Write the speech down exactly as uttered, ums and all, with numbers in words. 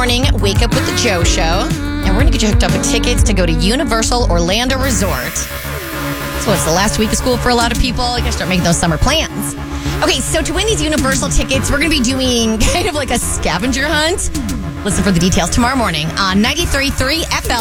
morning, Wake Up with the Joe Show. And we're going to get you hooked up with tickets to go to Universal Orlando Resort. So it's the last week of school for a lot of people. You got to start making those summer plans. Okay, so to win these Universal tickets, we're going to be doing kind of like a scavenger hunt. Listen for the details tomorrow morning on ninety-three point three F L.